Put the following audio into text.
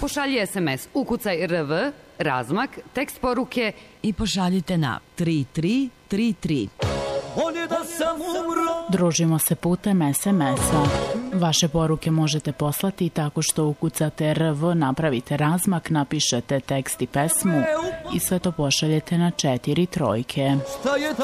pošalji SMS, ukucaj RV, razmak, tekst poruke i pošaljite na 3333. Družimo se putem SMS-a. Vaše poruke možete poslati tako što ukucate RV, napravite razmak, napišete tekst i pesmu i sve to pošaljete na 4 trojke.